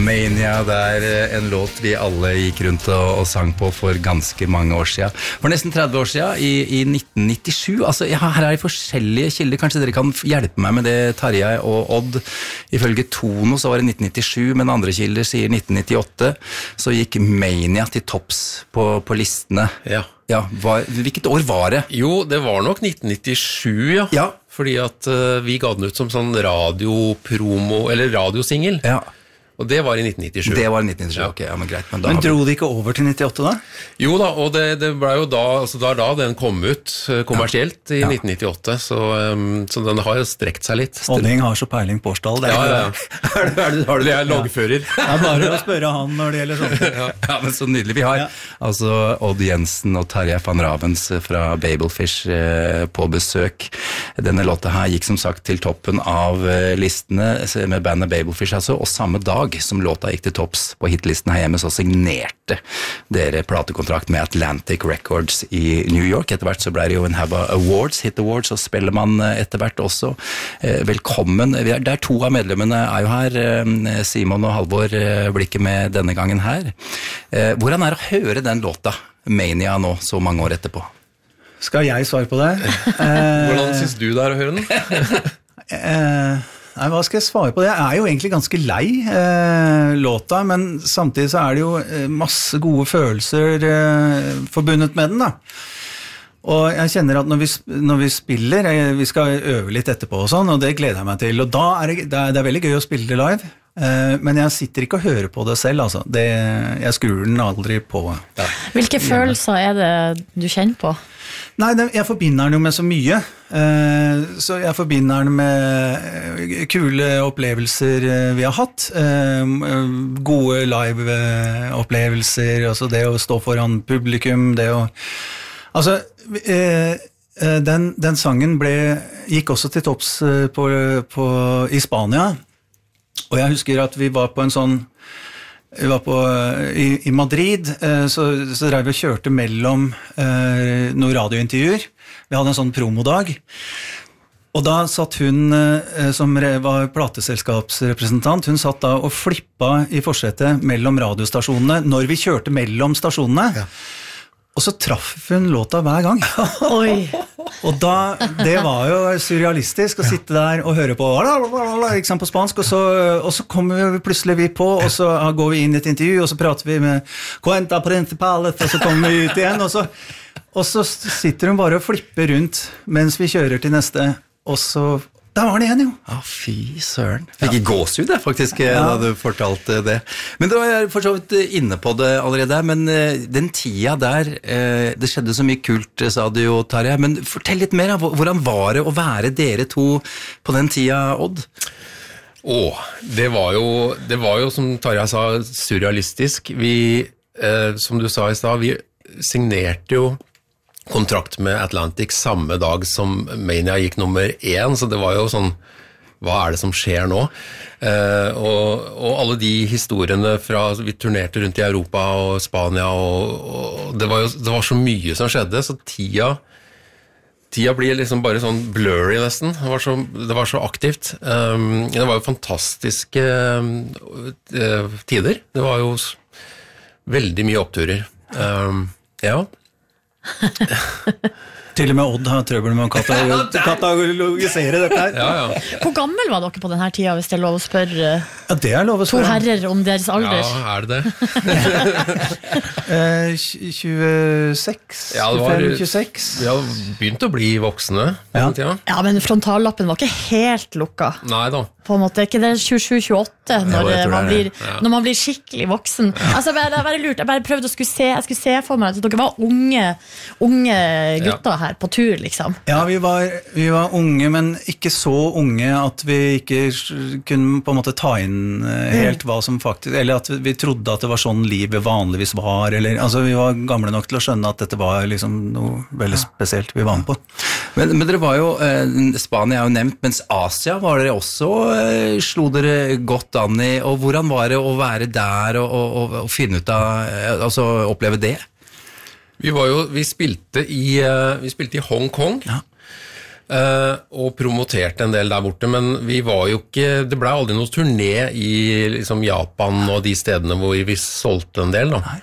Mania, det en låt vi alle gikk rundt og sang på for ganske mange år siden. For nesten 30 år siden, i 1997. Altså, her det forskjellige kilder. Kanskje dere kan hjelpe meg med det, Tarjei og Odd. Ifølge Tono så var det 1997, men andre kilder sier 1998. Så gikk Mania til topps på listene. Ja. Ja, hvilket år var det? Jo, det var nok 1997, ja. Ja. Fordi at vi ga den ut som sånn radiopromo, eller radiosingel. Ja. Og det var i 1997. Det var i 1997, ja. Ok, ja, men greit. Men dro de ikke over til 98 da? Jo da, og det ble jo da, altså da den kom ut kommersielt i 1998, så den har jo strekt seg litt. Odding har så peiling på årstall. Ja. Har du det? Jeg loggfører. Det bare å spørre han når det gjelder sånt. Ja, men så nydelig. Vi har altså Odd Jensen og Tarjei van Ravens fra Babelfish på besøk. Denne låta her gikk som sagt til toppen av listene med bandet Babelfish, altså, og samme dag som låta gikk til topps på hitlisten her hjemme, så signerte dere platekontrakt med Atlantic Records i New York. Etter hvert så ble det jo en HABA Awards, Hit Awards, og spiller man etter hvert også. Velkommen. Det to av medlemmene jo her, Simon og Halvor Blikke med denne gangen her. Hvordan det å høre den låta, Mania, nå, så mange år etterpå? Skal jeg svare på det? Hvordan synes du det å høre den? Nei, hva skal jeg svare på det? Jeg jo egentlig ganske lei låta, men samtidig så det jo masse gode følelser forbundet med den da. Og jeg kjenner at når vi spiller, vi skal øve litt etterpå og sånn, og det gleder jeg meg til, og da det veldig gøy å spille det live, men jeg sitter ikke og hører på det selv, altså. Jeg skrur den aldri på. Ja. Hvilke følelser det du kjenner på? Nei, jeg forbinder den jo med så mye, så jeg forbinder den med kule opplevelser vi har hatt, gode live-opplevelser, altså det å stå foran publikum, det å... Altså, den sangen gikk også til topps i Spania, og jeg husker at vi var på en sånn... Vi var i Madrid, så drev vi og kjørte mellom noen radiointervjuer. Vi hadde en sånn promodag. Og da satt hun, som var plateselskapsrepresentant, hun satt da og flippa i forsetet mellom radiostasjonene når vi kjørte mellom stasjonene. Ja. Og så traff hun låta hver gang. Oi. Og det var jo surrealistisk å sitte der og høre på, ikke sant, på spansk, og så kommer vi plutselig på, og så går vi inn i et intervju, og så prater vi med Cuenta Principales, og så kommer vi ut igjen, og så sitter hun bare og flipper rundt mens vi kjører til neste, og så... Da var det igjen, jo. Fy søren. Fikk ikke gåsehud, faktisk, da du fortalte det. Men da jeg for så vidt inne på det allerede, men den tida der, det skjedde så mye kult, sa du jo, Tarjei, men fortell litt mer, hvordan var det å være dere to på den tida, Odd? Det var jo, som Tarjei sa, surrealistisk. Vi, som du sa i sted, vi signerte jo kontrakt med Atlantic samme dag som Mania gikk nummer 1, så det var jo sånn, hva det som skjer nå? Og alle de historiene fra, vi turnerte rundt i Europa og Spania, og det var så mye som skjedde, så tida blir liksom bare sånn blurry nesten, det var så aktivt. Det var jo fantastiske tider, det var jo veldig mye oppturer. Ja. Til og med Odd har trøbbel med å katalogisere dette her. Ja. Hvor gammel var dere på denne tida, hvis det lov å spørre? Ja, det lov å spørre. To herrer om deres alder. Ja, det? 26, ja, 25-26. Vi har begynt å bli voksne på den tida. Ja, men frontallappen var ikke helt lukka. Nei da. På en måte, ikke det 27-28 når man blir skikkelig voksen. Altså, det var lurt. Jeg bare prøvde jeg skulle se for meg at dere var unge gutter her på tur, liksom. Ja, vi var unge, men ikke så unge at vi ikke kunne på en måte ta inn helt hva som faktisk, eller at vi trodde at det var sånn livet vanligvis var, eller, altså vi var gamle nok til å skjønne at dette var liksom noe veldig spesielt vi var med på. Men dere var jo, Spania jo nevnt, mens Asia var dere også, slo dere godt an i, og hvordan var det å være der og finne ut av, altså oppleve det? Vi spilte i Hong Kong og promoterte en del der borte, men vi var jo ikke, det ble aldri noe turné i liksom, Japan og de stedene hvor vi solgte en del da.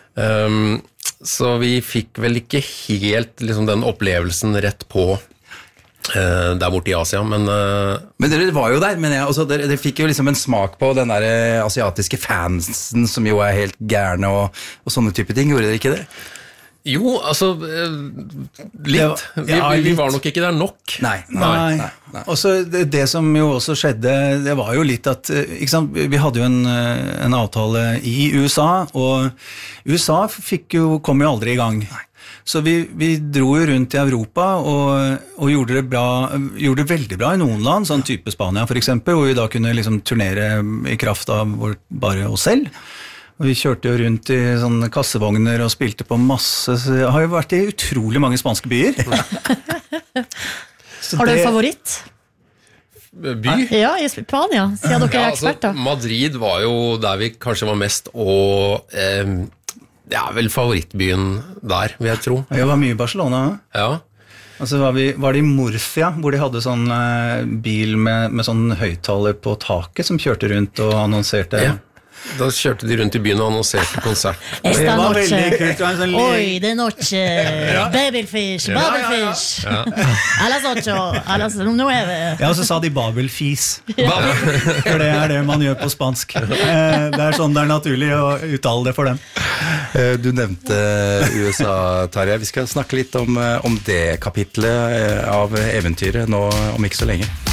Så vi fikk vel ikke helt liksom, den opplevelsen rett på der borte i Asia, men dere var jo der, men altså, dere fikk jo liksom en smak på den der asiatiske fansen som jo helt gærne og sånne type ting, gjorde dere ikke det? Jo, altså, litt. Vi var nok ikke der nok. Nei. Og så det som jo også skjedde, det var jo litt at, ikke sant, vi hadde jo en avtale i USA, og USA kom jo aldri i gang. Så vi dro jo rundt i Europa og gjorde det veldig bra i noen land, sånn type Spania for eksempel, hvor vi da kunne liksom turnere i kraft av bare oss selv. Og vi kjørte jo rundt i sånne kassevogner og spilte på masse, så jeg har jo vært i utrolig mange spanske byer. Har du en favoritt? By? Ja, i Spania, siden dere er eksperter. Altså, Madrid var jo der vi kanskje var mest, og vel favorittbyen der, vil jeg tro. Jeg var mye i Barcelona. Ja. Altså var det i Murcia, hvor de hadde sånn bil med sånn høyttaler på taket som kjørte rundt og annonserte. Ja. Da kjørte de rundt i byen og annonserte konsert. Det var veldig kult. Oi, det noche, Babelfish, a las 8, no 9. Ja, og så sa de Babelfis. For det det man gjør på spansk. Det sånn det naturlig å uttale det for dem. Du nevnte USA, Tarjei. Vi skal snakke litt om det kapitlet av eventyret nå om ikke så lenge.